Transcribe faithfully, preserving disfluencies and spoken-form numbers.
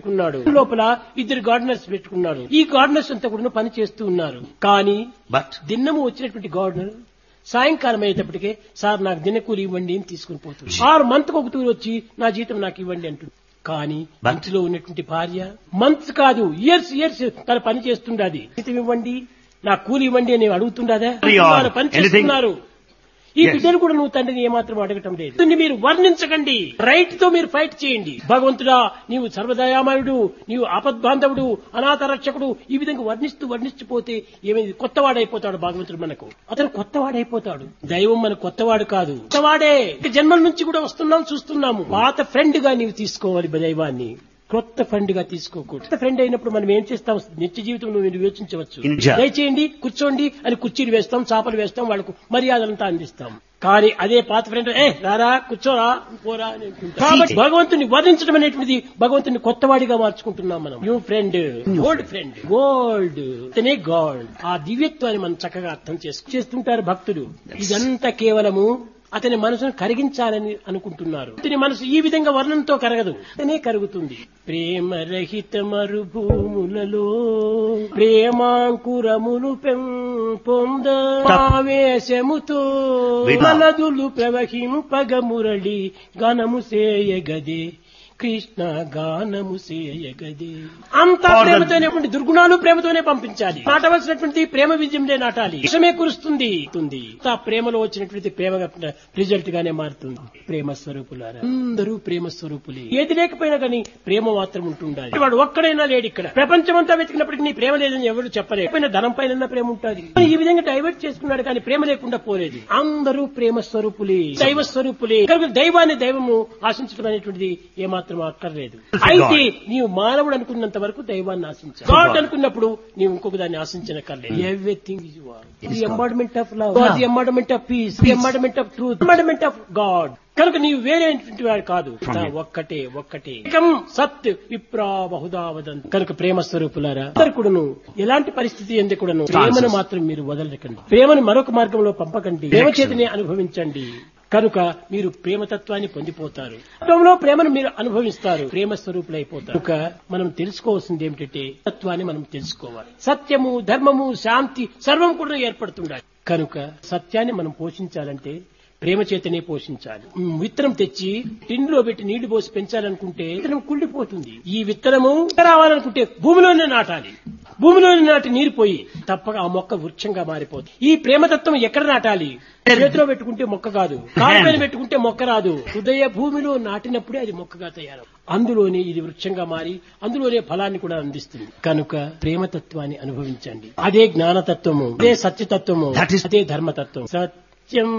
పెట్టుకున్నాడు, లోపల ఇద్దరు గార్డెనర్స్ పెట్టుకున్నాడు. ఈ గార్డెనర్స్ అంతా కూడా పని చేస్తూ ఉన్నారు. కానీ దిన్నము వచ్చినటువంటి గార్డెనర్ సాయంకాలం అయ్యేటప్పటికే సార్ నాకు దినకూలి ఇవ్వండి అని తీసుకుని పోతుంది. ఆరు మంత్ ఒక తూరు వచ్చి నా జీతం నాకు ఇవ్వండి అంటుంది. కానీ ఇంట్లో ఉన్నటువంటి భార్య మంత్స్ కాదు ఇయర్స్ ఇయర్స్ తన పని చేస్తుండది. జీతం ఇవ్వండి, నా కూలి ఇవ్వండి అని అడుగుతుండదా? పని చేస్తున్నారు. ఈ బిడ్డను కూడా నువ్వు తండ్రిని ఏమాత్రం అడగటం లేదు. దీన్ని మీరు వర్ణించకండి, రైట్ తో మీరు ఫైట్ చేయండి. భగవంతుడా నీవు సర్వదయామయుడు, నీవు ఆపద్బాంధవుడు, అనాథ రక్షకుడు, ఈ విధంగా వర్ణిస్తూ వర్ణించిపోతే ఏమైంది? కొత్తవాడైపోతాడు భగవంతుడు మనకు. అతను కొత్తవాడైపోతాడు. దైవం మనకు కొత్తవాడు కాదు, కొత్తవాడే. జన్మల నుంచి కూడా వస్తున్నాం, చూస్తున్నాము. పాత ఫ్రెండ్ గా నీవు తీసుకోవాలి దైవాన్ని, కొత్త ఫ్రెండ్ గా తీసుకోకూడదు. కొత్త ఫ్రెండ్ అయినప్పుడు మనం ఏం చేస్తాం? నిత్య జీవితం నువ్వు యోచించవచ్చు. దయచేయండి, కూర్చోండి అని కుర్చీలు వేస్తాం, చాపలు వేస్తాం, వాళ్ళకు మర్యాదలంతా అందిస్తాం. కానీ అదే పాత ఫ్రెండ్ ఏ రారా కూర్చోరా పోరా అని అంటుంటాం. కాబట్టి భగవంతుని వర్ణించడం అనేటువంటిది భగవంతుని కొత్తవాడిగా మార్చుకుంటున్నాం మనం. New friend, old friend, gold అతనే గాడ్. ఆ దివ్యత్వాన్ని మనం చక్కగా అర్థం చేసుకు చేస్తుంటారు భక్తులు. ఇదంతా కేవలము అతని మనసును కరిగించాలని అనుకుంటున్నారు. అతని మనసు ఈ విధంగా వర్ణంతో కరగదు, అతనే కరుగుతుంది. ప్రేమ రహిత మరుభూములలో ప్రేమాంకురములు పెంపొంద ఆవేశముతో మలదులు ప్రవహింపగ మురళి గణము సేయగదే కృష్ణ గానము సేయగదే. అంతా ప్రేమతోనే, దుర్గుణాలు ప్రేమతోనే పంపించాలి. నాటవలసినటువంటి ప్రేమ విజయంలో నాటాలి. విషమే కురుస్తుంది. ఆ ప్రేమలో వచ్చినటువంటి ప్రేమ రిజల్ట్ గానే మారుతుంది. ప్రేమ స్వరూపులారా, అందరూ ప్రేమ స్వరూపులే. ఏది లేకపోయినా కానీ ప్రేమ మాత్రం ఉంటుండాలి. వాడు ఒక్కడైనా లేడు ఇక్కడ. ప్రపంచమంతా వెతికినప్పటికీ నీ ప్రేమ లేదని ఎవరు చెప్పలేకపోయినా ధనం పైన ప్రేమ ఉంటుంది. ఈ విధంగా డైవర్ట్ చేసుకున్నాడు కానీ ప్రేమ లేకుండా పోలేదు. అందరూ ప్రేమ స్వరూపులే, దైవ స్వరూపులే. దైవాన్ని దైవము ఆశించడం అనేటువంటిది ఏమాత్రం అక్కర్లేదు. అయితే నీవు మానవుడు అనుకున్నంత వరకు దైవాన్ని ఆశించాలి. గాడ్ అనుకున్నప్పుడు నీవు ఇంకొక దాన్ని ఆశించనక్కర్లేదు. Everything is the embodiment of love, the embodiment of piece, the embodiment of truth, embodiment of God. కనుక నీవు వేరే వాడు కాదు, ఒక్కటే ఒక్కటే ఏకం సత్ విప్రా బహుదా వదంతి. కనుక ప్రేమ స్వరూపులారా, అందరు కూడాను ఎలాంటి పరిస్థితి ఎందుకు కూడాను ప్రేమను మాత్రం మీరు వదలకండి. ప్రేమను మరొక మార్గంలో పంపకండి. ప్రేమ చేతనే అనుభవించండి. కనుక మీరు ప్రేమతత్వాన్ని పొందిపోతారు. తత్వంలో ప్రేమను మీరు అనుభవిస్తారు, ప్రేమ స్వరూపులైపోతారు. కనుక మనం తెలుసుకోవాల్సింది ఏమిటంటే తత్వాన్ని మనం తెలుసుకోవాలి. సత్యము, ధర్మము, శాంతి సర్వం కూడా ఏర్పడుతుండాలి. కనుక సత్యాన్ని మనం పోషించాలంటే ప్రేమ చేతనే పోషించాలి. విత్తనం తెచ్చి టిన్లో పెట్టి నీళ్లు పోసి పెంచాలనుకుంటే విత్తనం కుళ్ళిపోతుంది. ఈ విత్తనము రావాలనుకుంటే భూమిలోనే నాటాలి. భూమిలోనే నాటి నీరు పోయి తప్పక ఆ మొక్క వృక్షంగా మారిపోతుంది. ఈ ప్రేమతత్వం ఎక్కడ నాటాలి? చేతిలో పెట్టుకుంటే మొక్క కాదు, కాలు పైన పెట్టుకుంటే మొక్క రాదు. హృదయ భూమిలో నాటినప్పుడే అది మొక్కగా తయారు. అందులోనే ఇది వృక్షంగా మారి అందులోనే ఫలాన్ని కూడా అందిస్తుంది. కనుక ప్రేమతత్వాన్ని అనుభవించండి. అదే జ్ఞానతత్వము, అదే సత్యతత్వము, అదే ధర్మతత్వం. సత్యం